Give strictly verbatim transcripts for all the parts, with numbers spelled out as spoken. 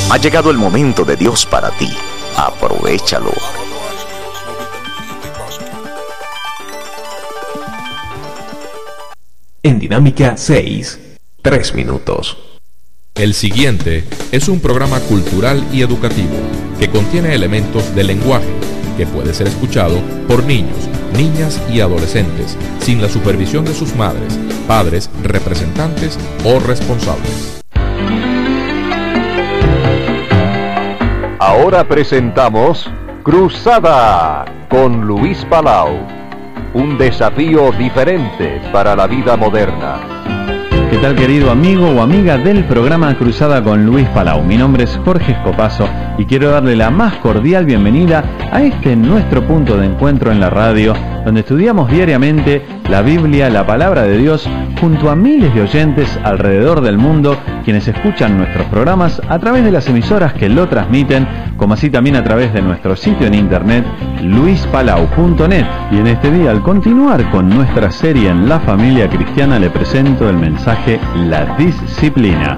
Ha llegado el momento de Dios para ti. Aprovéchalo. En Dinámica seis, tres minutos. El siguiente es un programa cultural y educativo que contiene elementos del lenguaje que puede ser escuchado por niños, niñas y adolescentes sin la supervisión de sus madres, padres, representantes o responsables. Ahora presentamos Cruzada con Luis Palau, un desafío diferente para la vida moderna. ¿Qué tal, querido amigo o amiga del programa Cruzada con Luis Palau? Mi nombre es Jorge Escopazo y quiero darle la más cordial bienvenida a este nuestro punto de encuentro en la radio, donde estudiamos diariamente la Biblia, la palabra de Dios, junto a miles de oyentes alrededor del mundo, quienes escuchan nuestros programas a través de las emisoras que lo transmiten, como así también a través de nuestro sitio en internet, luis palau punto net. Y en este día, al continuar con nuestra serie en la familia cristiana, le presento el mensaje La Disciplina.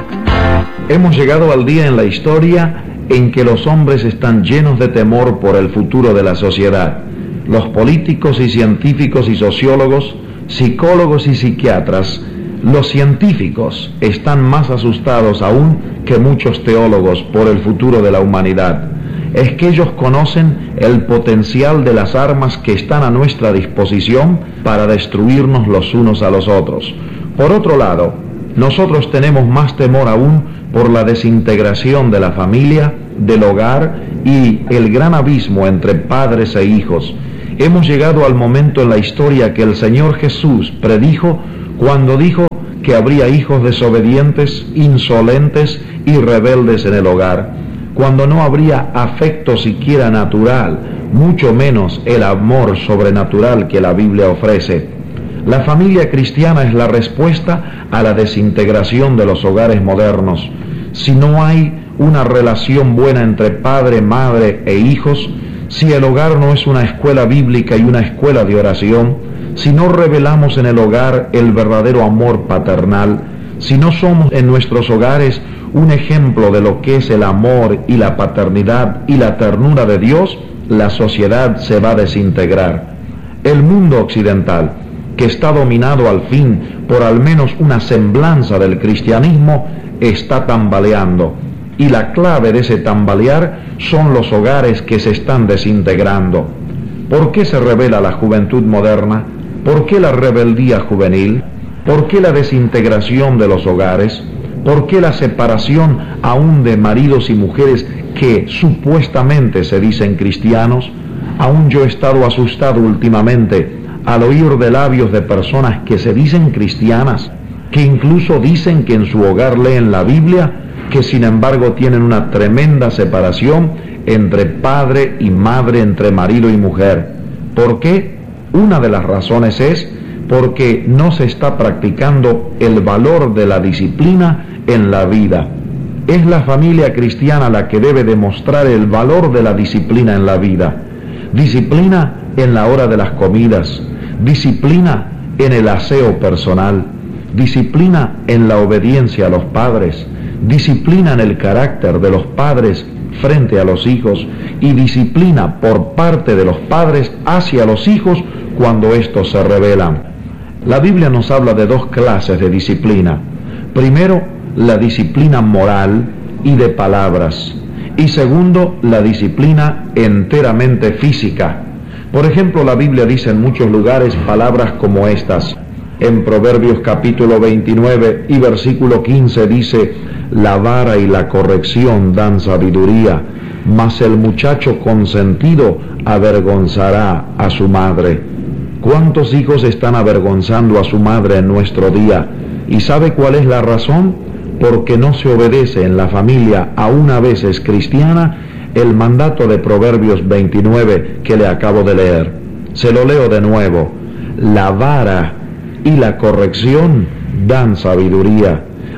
Hemos llegado al día en la historia en que los hombres están llenos de temor por el futuro de la sociedad. Los políticos y científicos y sociólogos, psicólogos y psiquiatras, los científicos están más asustados aún que muchos teólogos por el futuro de la humanidad. Es que ellos conocen el potencial de las armas que están a nuestra disposición para destruirnos los unos a los otros. Por otro lado, nosotros tenemos más temor aún por la desintegración de la familia, del hogar y el gran abismo entre padres e hijos. Hemos llegado al momento en la historia que el Señor Jesús predijo cuando dijo que habría hijos desobedientes, insolentes y rebeldes en el hogar, cuando no habría afecto siquiera natural, mucho menos el amor sobrenatural que la Biblia ofrece. La familia cristiana es la respuesta a la desintegración de los hogares modernos. Si no hay una relación buena entre padre, madre e hijos, si el hogar no es una escuela bíblica y una escuela de oración, si no revelamos en el hogar el verdadero amor paternal, si no somos en nuestros hogares un ejemplo de lo que es el amor y la paternidad y la ternura de Dios, la sociedad se va a desintegrar. El mundo occidental, que está dominado al fin por al menos una semblanza del cristianismo, está tambaleando. Y la clave de ese tambalear son los hogares que se están desintegrando. ¿Por qué se revela la juventud moderna? ¿Por qué la rebeldía juvenil? ¿Por qué la desintegración de los hogares? ¿Por qué la separación aún de maridos y mujeres que supuestamente se dicen cristianos? Aún yo he estado asustado últimamente al oír de labios de personas que se dicen cristianas, que incluso dicen que en su hogar leen la Biblia, que sin embargo tienen una tremenda separación entre padre y madre, entre marido y mujer. ¿Por qué? Una de las razones es porque no se está practicando el valor de la disciplina en la vida. Es la familia cristiana la que debe demostrar el valor de la disciplina en la vida. Disciplina en la hora de las comidas, disciplina en el aseo personal, disciplina en la obediencia a los padres, disciplina en el carácter de los padres frente a los hijos y disciplina por parte de los padres hacia los hijos cuando estos se rebelan. La Biblia nos habla de dos clases de disciplina. Primero, la disciplina moral y de palabras. Y segundo, la disciplina enteramente física. Por ejemplo, la Biblia dice en muchos lugares palabras como estas. En Proverbios capítulo veintinueve y versículo quince dice: la vara y la corrección dan sabiduría, mas el muchacho consentido avergonzará a su madre. ¿Cuántos hijos están avergonzando a su madre en nuestro día? ¿Y sabe cuál es la razón? Porque no se obedece en la familia, aún a veces cristiana, el mandato de Proverbios veintinueve que le acabo de leer. Se lo leo de nuevo. La vara y la corrección dan sabiduría,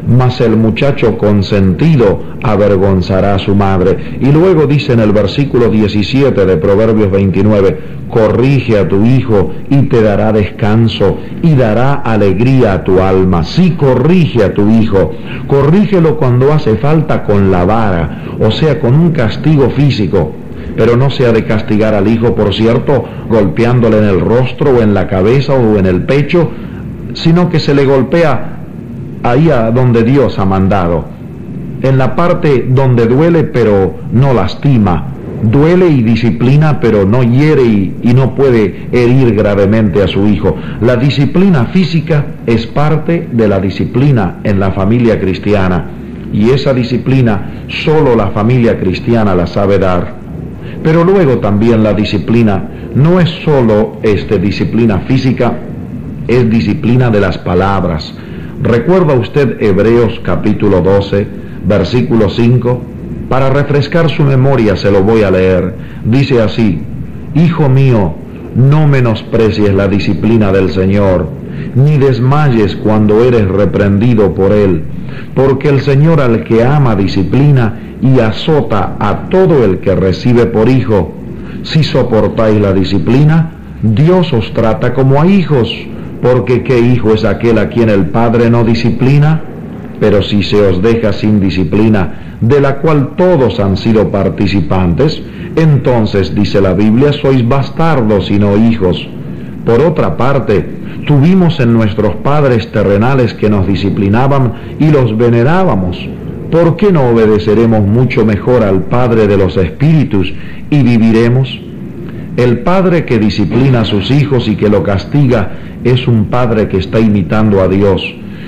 mas el muchacho consentido avergonzará a su madre. Y luego dice en el versículo diecisiete de Proverbios veintinueve, corrige a tu hijo y te dará descanso y dará alegría a tu alma. Sí, corrige a tu hijo, corrígelo cuando hace falta con la vara, o sea, con un castigo físico, pero no se ha de castigar al hijo, por cierto, golpeándole en el rostro o en la cabeza o en el pecho, sino que se le golpea ahí a donde Dios ha mandado, en la parte donde duele pero no lastima, duele y disciplina pero no hiere y, y no puede herir gravemente a su hijo. La disciplina física es parte de la disciplina en la familia cristiana, y esa disciplina solo la familia cristiana la sabe dar. Pero luego también la disciplina no es solo este, disciplina física, es disciplina de las palabras. ¿Recuerda usted Hebreos capítulo doce, versículo cinco? Para refrescar su memoria se lo voy a leer. Dice así: Hijo mío, no menosprecies la disciplina del Señor, ni desmayes cuando eres reprendido por Él, porque el Señor al que ama disciplina y azota a todo el que recibe por hijo. Si soportáis la disciplina, Dios os trata como a hijos, porque ¿qué hijo es aquel a quien el Padre no disciplina? Pero si se os deja sin disciplina, de la cual todos han sido participantes, entonces, dice la Biblia, sois bastardos y no hijos. Por otra parte, tuvimos en nuestros padres terrenales que nos disciplinaban y los venerábamos. ¿Por qué no obedeceremos mucho mejor al Padre de los Espíritus y viviremos? El padre que disciplina a sus hijos y que lo castiga es un padre que está imitando a Dios.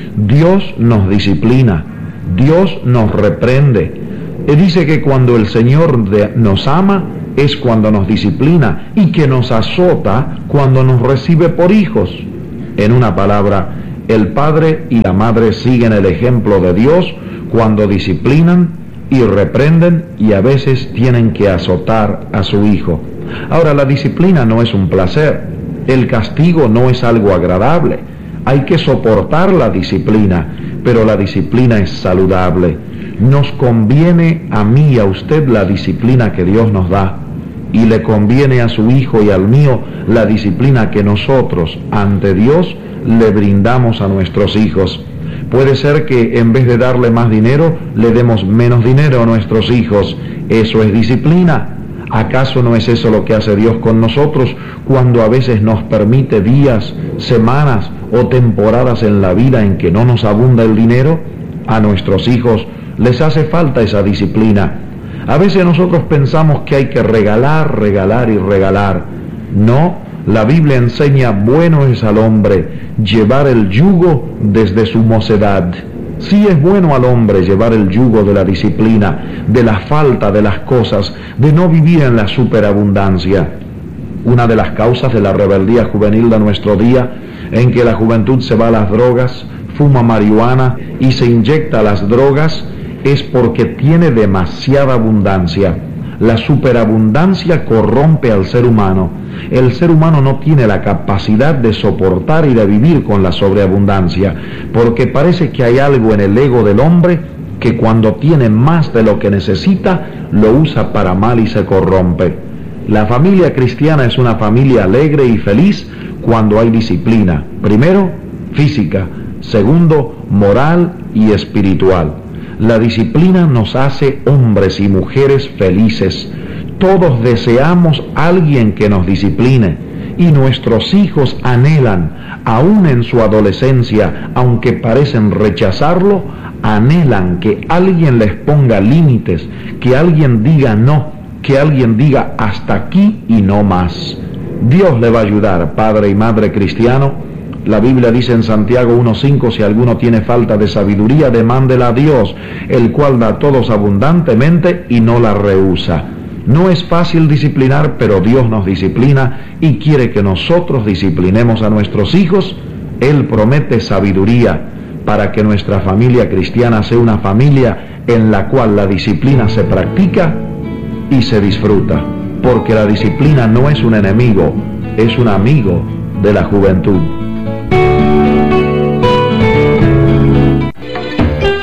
Dios nos disciplina, Dios nos reprende. Y dice que cuando el Señor nos ama es cuando nos disciplina, y que nos azota cuando nos recibe por hijos. En una palabra, el padre y la madre siguen el ejemplo de Dios cuando disciplinan y reprenden, y a veces tienen que azotar a su hijo. Ahora, la disciplina no es un placer, el castigo no es algo agradable, hay que soportar la disciplina, pero la disciplina es saludable. Nos conviene a mí y a usted la disciplina que Dios nos da, y le conviene a su hijo y al mío la disciplina que nosotros ante Dios le brindamos a nuestros hijos. Puede ser que en vez de darle más dinero, le demos menos dinero a nuestros hijos. ¿Eso es disciplina? ¿Acaso no es eso lo que hace Dios con nosotros cuando a veces nos permite días, semanas o temporadas en la vida en que no nos abunda el dinero? A nuestros hijos les hace falta esa disciplina. A veces nosotros pensamos que hay que regalar, regalar y regalar. No, la Biblia enseña: bueno es al hombre llevar el yugo desde su mocedad. Sí es bueno al hombre llevar el yugo de la disciplina, de la falta de las cosas, de no vivir en la superabundancia. Una de las causas de la rebeldía juvenil de nuestro día, en que la juventud se va a las drogas, fuma marihuana y se inyecta las drogas, es porque tiene demasiada abundancia. La superabundancia corrompe al ser humano. El ser humano no tiene la capacidad de soportar y de vivir con la sobreabundancia, porque parece que hay algo en el ego del hombre que cuando tiene más de lo que necesita, lo usa para mal y se corrompe. La familia cristiana es una familia alegre y feliz cuando hay disciplina. Primero, física. Segundo, moral y espiritual. La disciplina nos hace hombres y mujeres felices. Todos deseamos a alguien que nos discipline, y nuestros hijos anhelan, aún en su adolescencia, aunque parecen rechazarlo, anhelan que alguien les ponga límites, que alguien diga no, que alguien diga hasta aquí y no más. Dios le va a ayudar, padre y madre cristiano. La Biblia dice en Santiago uno cinco, si alguno tiene falta de sabiduría, demándela a Dios, el cual da a todos abundantemente y no la rehúsa. No es fácil disciplinar, pero Dios nos disciplina y quiere que nosotros disciplinemos a nuestros hijos. Él promete sabiduría para que nuestra familia cristiana sea una familia en la cual la disciplina se practica y se disfruta, porque la disciplina no es un enemigo, es un amigo de la juventud.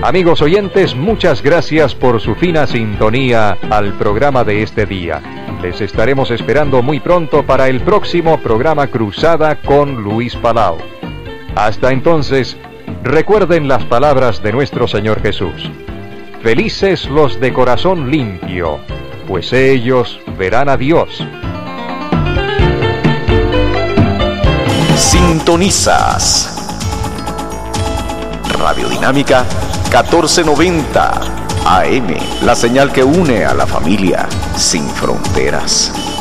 Amigos oyentes, muchas gracias por su fina sintonía al programa de este día. Les estaremos esperando muy pronto para el próximo programa Cruzada con Luis Palau. Hasta entonces, recuerden las palabras de nuestro Señor Jesús. Felices los de corazón limpio, pues ellos verán a Dios. Sintonizas Radio Dinámica catorce noventa A M, la señal que une a la familia sin fronteras.